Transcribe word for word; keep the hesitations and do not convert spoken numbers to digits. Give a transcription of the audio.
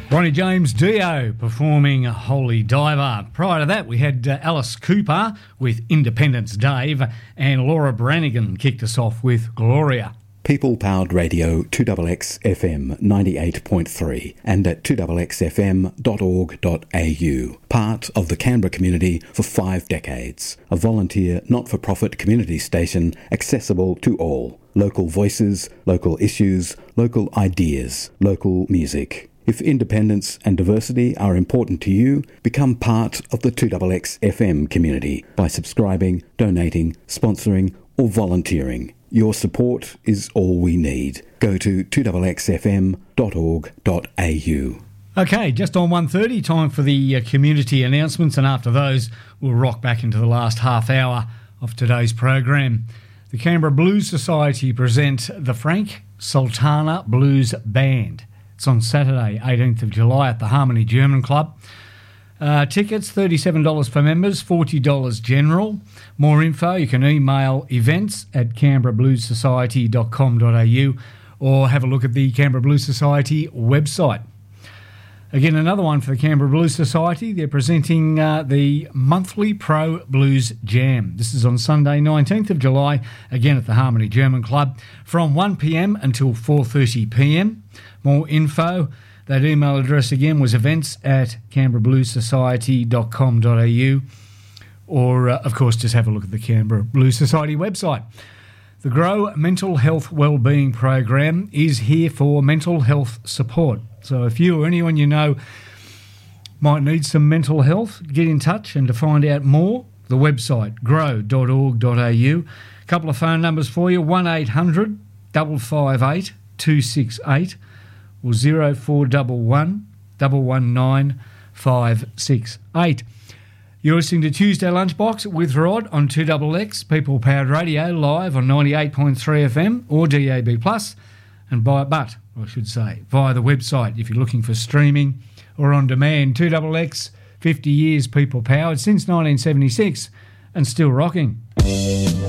Ronnie James Dio performing Holy Diver. Prior to that, we had uh, Alice Cooper with Independence Dave, and Laura Branigan kicked us off with Gloria. People-powered radio, two X X F M ninety-eight point three and at two X X F M dot org dot A U. Part of the Canberra community for five decades. A volunteer, not-for-profit community station accessible to all. Local voices, local issues, local ideas, local music. If independence and diversity are important to you, become part of the two X X F M community by subscribing, donating, sponsoring or volunteering. Your support is all we need. Go to two X X F M dot org dot A U. Okay, just on one thirty, time for the uh, community announcements, and after those, we'll rock back into the last half hour of today's program. The Canberra Blues Society present the Frank Sultana Blues Band. It's on Saturday, eighteenth of July at the Harmony German Club. Uh, tickets, thirty-seven dollars for members, forty dollars general. More info, you can email events at canberra blues society dot com dot a u or have a look at the Canberra Blues Society website. Again, another one for the Canberra Blues Society. They're presenting uh, the monthly Pro Blues Jam. This is on Sunday, nineteenth of July, again at the Harmony German Club, from one p m until four thirty p m. More info, that email address again was events at canberra blues society dot com dot a u, or, uh, of course, just have a look at the Canberra Blues Society website. The Grow Mental Health Wellbeing Program is here for mental health support. So if you or anyone you know might need some mental health, get in touch. And to find out more, the website grow dot org dot a u. A couple of phone numbers for you, one eight hundred, five five eight, two six eight or zero four one one, one one nine, five six eight. You're listening to Tuesday Lunchbox with Rod on two X X, People Powered Radio, live on ninety-eight point three F M or D A B plus, and by but, I should say, via the website if you're looking for streaming or on demand. two X X, fifty years People Powered, since nineteen seventy-six, and still rocking.